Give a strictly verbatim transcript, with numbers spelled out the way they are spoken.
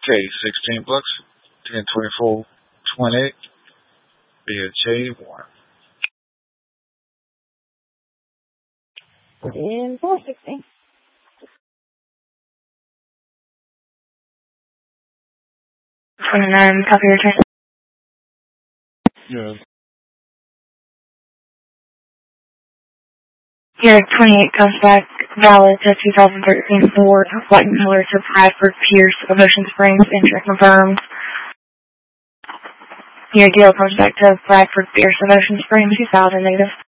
Okay, sixteen bucks, ten twenty-four twenty-eight, B H A one. And four sixteen. twenty-nine, copy return. Yeah. Here, twenty-eight comes back, valid to two thousand thirteen Ford, White Miller to Bradford Pierce, Ocean Springs, entry confirmed. Your deal comes back to Bradford Pierce, Ocean Springs, two thousand native.